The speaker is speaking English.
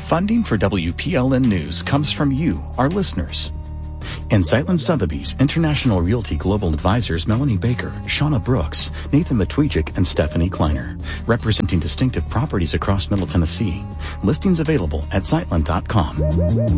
Funding for WPLN News comes from you, our listeners. In Sightland Sotheby's, International Realty Global Advisors Melanie Baker, Shauna Brooks, Nathan Matwijik, and Stephanie Kleiner, representing distinctive properties across Middle Tennessee. Listings available at Sightland.com.